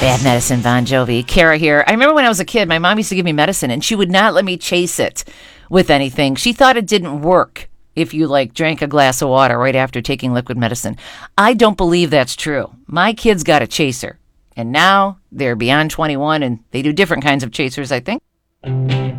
Bad medicine, Bon Jovi. Kara here. I remember when I was a kid, my mom used to give me medicine, and she would not let me chase it with anything. She thought it didn't work if you, drank a glass of water right after taking liquid medicine. I don't believe that's true. My kids got a chaser, and now they're beyond 21, and they do different kinds of chasers, I think.